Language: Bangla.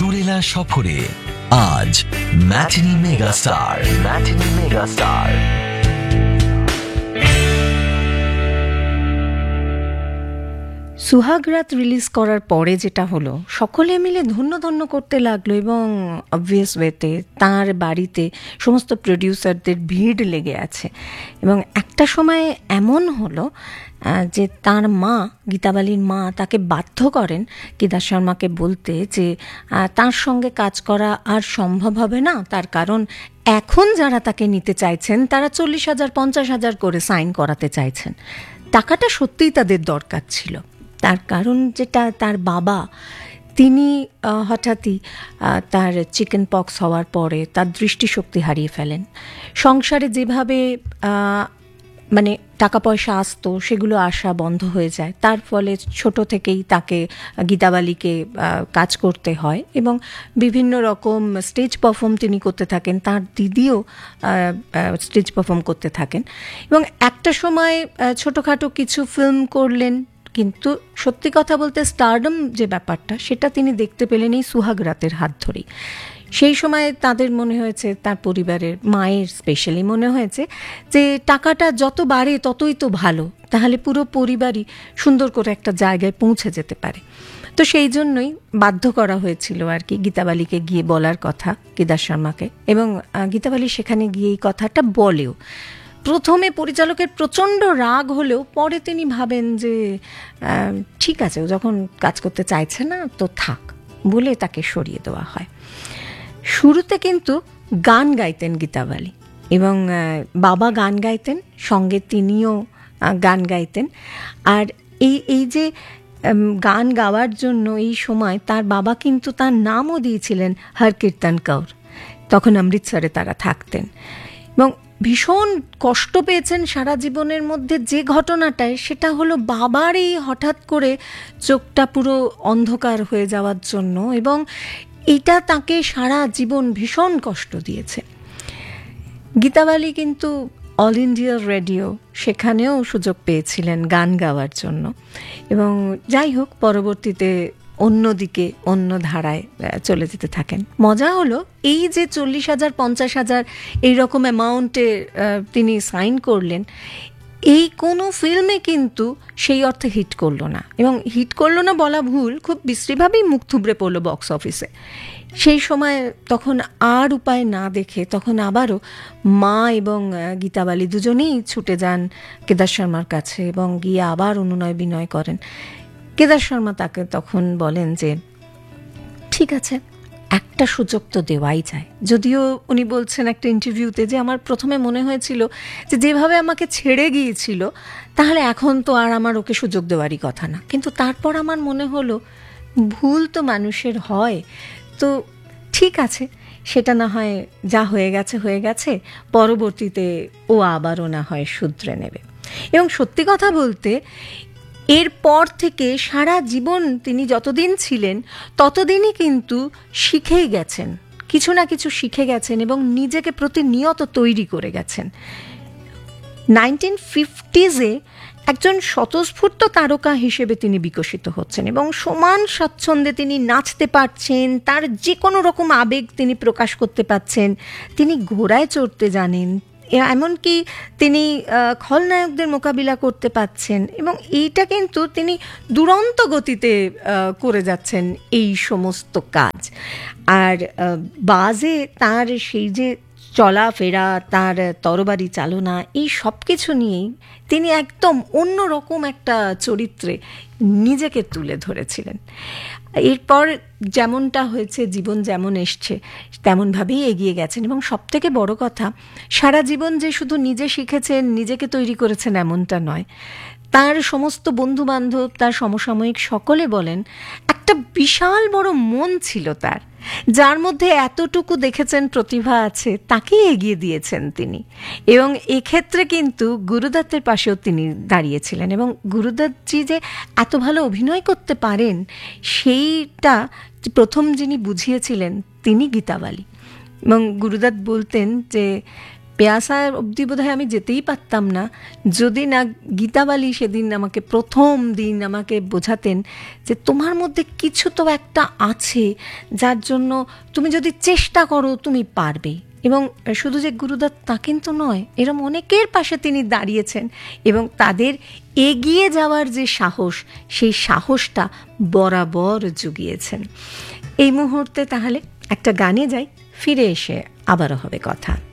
সুরেলা সফরে আজ ম্যাটিনি মেগাস্টার সুহাগরাত রিলিজ করার পরে যেটা হলো, সকলে মিলে ধন্য ধন্য করতে লাগলো এবং অবভিয়াস ওয়েতে তাঁর বাড়িতে সমস্ত প্রডিউসারদের ভিড় লেগে আছে। এবং একটা সময় এমন হলো যে তার মা, গীতা বালির মা, তাকে বাধ্য করেন কেদার শর্মাকে বলতে যে তার সঙ্গে কাজ করা আর সম্ভব হবে না, তার কারণ এখন যারা তাকে নিতে চাইছেন তারা 40,000 50,000 করে সাইন করাতে চাইছেন। টাকাটা সত্যিই তাদের দরকার ছিল। তার কারণ যেটা, তার বাবা, তিনি হঠাৎই তার চিকেন পক্স হওয়ার পরে তার দৃষ্টিশক্তি হারিয়ে ফেলেন। সংসারে যেভাবে মানে টাকা পয়সা আসতো সেগুলো আসা বন্ধ হয়ে যায়। তার ফলে ছোট থেকেই তাকে গীতাবালিকে কাজ করতে হয় এবং বিভিন্ন রকম স্টেজ পারফর্ম তিনি করতে থাকেন। তার দিদিও স্টেজ পারফর্ম করতে থাকেন এবং একটা সময় ছোটোখাটো কিছু ফিল্ম করলেন। কিন্তু সত্যি কথা বলতে স্টারডম যে ব্যাপারটা, সেটা তিনি দেখতে পেলেন এই সুহাগরাতের হাত ধরেই। সেই সময় তাদের মনে হয়েছে, তার পরিবারের মায়ের স্পেশালি মনে হয়েছে যে টাকাটা যত বাড়ে ততই তো ভালো, তাহলে পুরো পরিবারই সুন্দর করে একটা জায়গায় পৌঁছে যেতে পারে। তো সেই জন্যই বাধ্য করা হয়েছিল আর কি গীতাবালিকে গিয়ে বলার কথা, কেদার শর্মাকে। এবং গীতাবালি সেখানে গিয়ে এই কথাটা বলেও। প্রথমে পরিচালকের প্রচণ্ড রাগ হলেও পরে তিনি ভাবেন যে ঠিক আছে, ও যখন কাজ করতে চাইছে না তো থাক, বলে তাকে সরিয়ে দেওয়া হয়। শুরুতে কিন্তু গান গাইতেন গীতাবালি এবং বাবা গান গাইতেন, সঙ্গে তিনিও গান গাইতেন। আর এই যে গান গাওয়ার জন্য এই সময় তার বাবা কিন্তু তার নামও দিয়েছিলেন হরকীর্তন কৌর। তখন অমৃতসরে তারা থাকতেন এবং ভীষণ কষ্ট পেয়েছেন সারা জীবনের মধ্যে যে ঘটনাটায়, সেটা হলো বাবার এই হঠাৎ করে চোখটা পুরো অন্ধকার হয়ে যাওয়ার জন্য, এবং এটা তাকে সারা জীবন ভীষণ কষ্ট দিয়েছে। গীতাবালি কিন্তু অল ইন্ডিয়া রেডিও, সেখানেও সুযোগ পেয়েছিলেন গান গাওয়ার জন্য। এবং যাই হোক, পরবর্তীতে অন্যদিকে অন্য ধারায় চলে যেতে থাকেন। মজা হলো এই যে 40,000 50,000 এইরকম অ্যামাউন্টে তিনি সাইন করলেন, এই কোনো ফিল্মে কিন্তু সেই অর্থে হিট করলো না। এবং হিট করলো না বলা ভুল, খুব বিশ্রীভাবেই মুখ থুবড়ে পড়লো বক্স অফিসে। সেই সময় তখন আর উপায় না দেখে তখন আবারও মা এবং গীতাবালি দুজনেই ছুটে যান কেদার শর্মার কাছে এবং গিয়ে আবার অনুনয় বিনয় করেন। কেদার শর্মা তাকে তখন বলেন যে ঠিক আছে, একটা সুযোগ তো দেওয়াই যায়। যদিও উনি বলছেন একটা ইন্টারভিউতে যে আমার প্রথমে মনে হয়েছিল যে যেভাবে আমাকে ছেড়ে গিয়েছিল, তাহলে এখন তো আর আমার ওকে সুযোগ দেওয়ারই কথা না। কিন্তু তারপর আমার মনে হলো ভুল তো মানুষের হয়, তো ঠিক আছে, সেটা না হয় যা হয়ে গেছে হয়ে গেছে, পরবর্তীতে ও আবারও না হয় শুধরে নেবে। এবং সত্যি কথা বলতে এরপর থেকে সারা জীবন তিনি যতদিন ছিলেন ততদিনই কিন্তু শিখেই গেছেন, কিছু না কিছু শিখে গেছেন এবং নিজেকে প্রতিনিয়ত তৈরি করে গেছেন। 1950s একজন স্বতঃস্ফূর্ত তারকা হিসেবে তিনি বিকশিত হচ্ছেন এবং সমান স্বাচ্ছন্দ্যে তিনি নাচতে পারছেন, তার যে কোনো রকম আবেগ তিনি প্রকাশ করতে পারছেন। তিনি ঘোড়ায় চড়তে জানেন, এমনকি তিনি খলনায়কদের মোকাবিলা করতে পারছেন এবং এইটা কিন্তু তিনি দুরন্ত গতিতে করে যাচ্ছেন এই সমস্ত কাজ। আর বাজে তার সেই যে চলাফেরা, তার তরবারি চালনা, এই সব কিছু নিয়েই তিনি একদম অন্যরকম একটা চরিত্রে নিজেকে তুলে ধরেছিলেন। এরপর যেমনটা হয়েছে, জীবন যেমন এসছে তেমনভাবেই এগিয়ে গেছেন। এবং সবথেকে বড় কথা, সারা জীবন যে শুধু নিজে শিখেছেন, নিজেকে তৈরি করেছেন এমনটা নয়। তার সমস্ত বন্ধুবান্ধব, তার সমসাময়িক সকলে বলেন একটা বিশাল বড় মন ছিল তার, যার মধ্যে এতটুকু দেখেছেন প্রতিভা আছে, তাকেই এগিয়ে দিয়েছেন তিনি। এবং এক্ষেত্রে কিন্তু গুরুদত্তের পাশেও তিনি দাঁড়িয়েছিলেন এবং গুরুদত্তজি যে এত ভালো অভিনয় করতে পারেন সেইটা প্রথম যিনি বুঝিয়েছিলেন তিনি গীতাবালি। এবং গুরুদত্ত বলতেন যে পেয়াসা অবধি বোধহয় আমি যেতেই পারতাম না যদি না গীতাবালি সেদিন আমাকে প্রথম দিন আমাকে বোঝাতেন যে তোমার মধ্যে কিছু তো একটা আছে যার জন্য তুমি যদি চেষ্টা করো তুমি পারবে। এবং শুধু যে গুরুদত্ত তা কিন্তু নয়, এরম অনেকের পাশে তিনি দাঁড়িয়েছেন এবং তাদের এগিয়ে যাওয়ার যে সাহস, সেই সাহসটা বরাবর জুগিয়েছেন। এই মুহূর্তে তাহলে একটা গানে যাই, ফিরে এসে আবারও হবে কথা।